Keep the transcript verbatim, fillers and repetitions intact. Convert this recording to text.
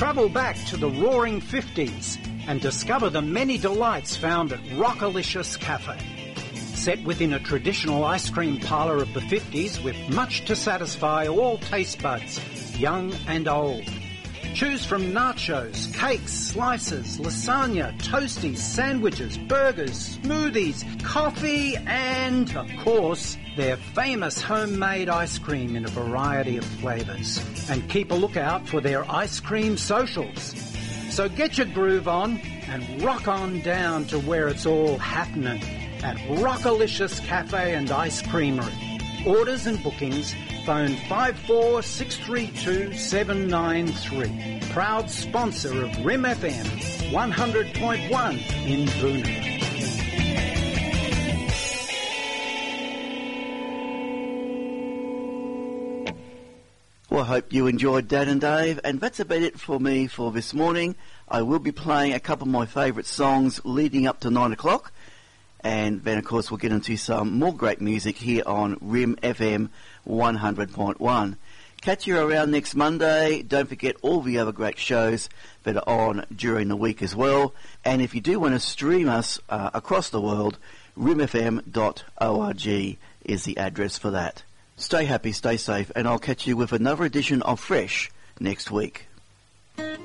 Travel back to the roaring fifties and discover the many delights found at Rockalicious Cafe. Set within a traditional ice cream parlour of the fifties with much to satisfy all taste buds, young and old. Choose from nachos, cakes, slices, lasagna, toasties, sandwiches, burgers, smoothies, coffee and, of course, their famous homemade ice cream in a variety of flavours. And keep a lookout for their ice cream socials. So get your groove on and rock on down to where it's all happening at Rockalicious Cafe and Ice Creamery. Orders and bookings, phone five four six three two seven nine three. Proud sponsor of R I M F M one hundred point one in Boonah. Well, I hope you enjoyed Dan and Dave, and that's about it for me for this morning. I will be playing a couple of my favourite songs leading up to nine o'clock. And then, of course, we'll get into some more great music here on R I M F M one hundred point one. Catch you around next Monday. Don't forget all the other great shows that are on during the week as well. And if you do want to stream us uh, across the world, R I M F M dot org is the address for that. Stay happy, stay safe, and I'll catch you with another edition of Fresh next week.